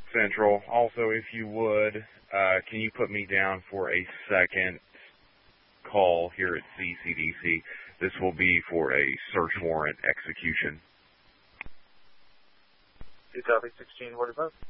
Central. Also, if you would, can you put me down for a second call here at CCDC? This will be for a search warrant execution. 2 copy, 16, what about?